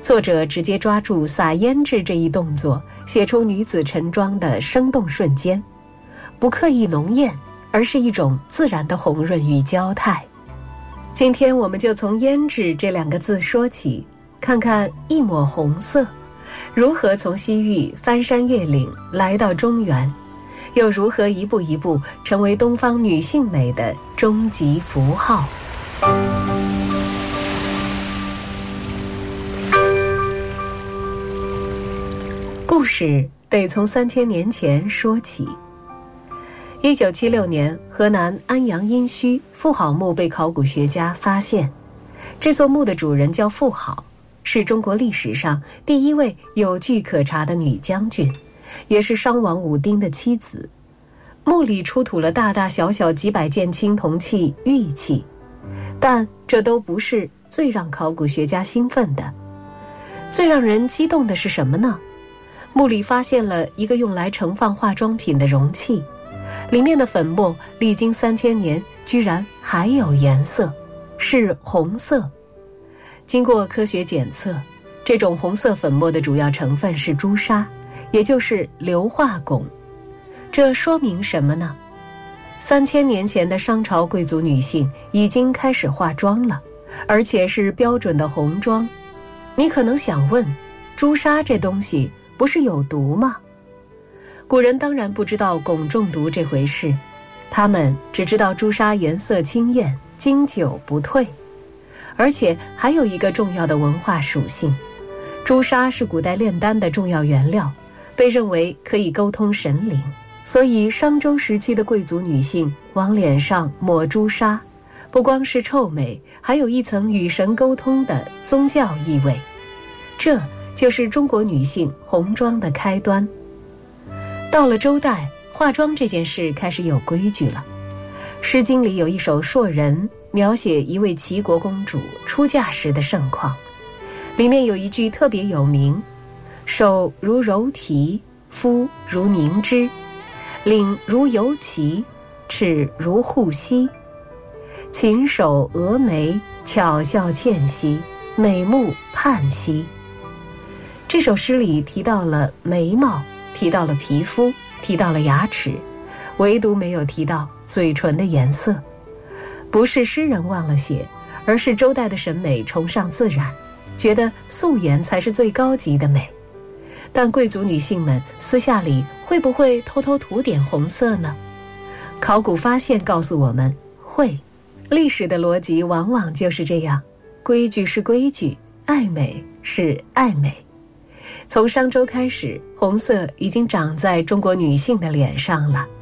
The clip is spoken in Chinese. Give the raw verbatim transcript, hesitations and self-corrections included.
作者直接抓住撒胭脂这一动作，写出女子晨妆的生动瞬间，不刻意浓艳，而是一种自然的红润与娇态。今天我们就从胭脂这两个字说起，看看一抹红色如何从西域翻山越岭来到中原，又如何一步一步成为东方女性美的终极符号。故事得从三千年前说起。一九七六年，河南安阳殷墟妇好墓被考古学家发现，这座墓的主人叫妇好，是中国历史上第一位有据可查的女将军，也是商王武丁的妻子。墓里出土了大大小小几百件青铜器、玉器，但这都不是最让考古学家兴奋的。最让人激动的是什么呢？墓里发现了一个用来盛放化妆品的容器，里面的粉末历经三千年，居然还有颜色，是红色。经过科学检测，这种红色粉末的主要成分是朱砂，也就是硫化汞。这说明什么呢？三千年前的商朝贵族女性已经开始化妆了，而且是标准的红妆。你可能想问，朱砂这东西不是有毒吗？古人当然不知道汞中毒这回事，他们只知道朱砂颜色清艳，经久不退。而且还有一个重要的文化属性，朱砂是古代炼丹的重要原料，被认为可以沟通神灵，所以商周时期的贵族女性往脸上抹朱砂，不光是臭美，还有一层与神沟通的宗教意味。这就是中国女性红妆的开端。到了周代，化妆这件事开始有规矩了。《诗经》里有一首《硕人》，描写一位齐国公主出嫁时的盛况，里面有一句特别有名：手如柔荑，肤如凝脂，领如游蕢，齿如护膝，琴手蛾眉，巧笑倩兮，美目盼兮。这首诗里提到了眉毛，提到了皮肤，提到了牙齿，唯独没有提到嘴唇的颜色。不是诗人忘了写，而是周代的审美崇尚自然，觉得素颜才是最高级的美。但贵族女性们私下里会不会偷偷涂点红色呢？考古发现告诉我们，会。历史的逻辑往往就是这样，规矩是规矩，爱美是爱美。从商周开始，红色已经长在中国女性的脸上了。